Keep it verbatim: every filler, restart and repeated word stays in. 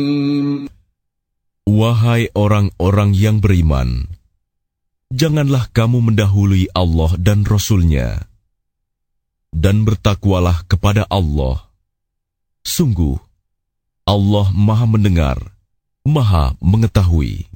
Wahai orang-orang yang beriman, janganlah kamu mendahului Allah dan Rasul-Nya, dan bertakwalah kepada Allah. Sungguh, Allah Maha Mendengar, Maha Mengetahui.